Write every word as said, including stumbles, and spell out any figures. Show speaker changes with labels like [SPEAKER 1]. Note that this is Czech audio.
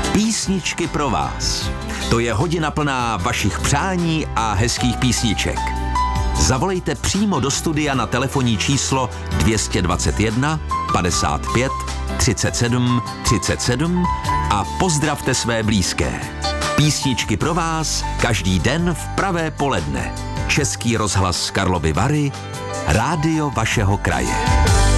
[SPEAKER 1] Písničky pro vás. To je hodina plná vašich přání a hezkých písniček. Zavolejte přímo do studia na telefonní číslo dvě stě dvacet jedna padesát pět třicet sedm třicet sedm a pozdravte své blízké. Písničky pro vás každý den v pravé poledne. Český rozhlas Karlovy Vary, rádio vašeho kraje.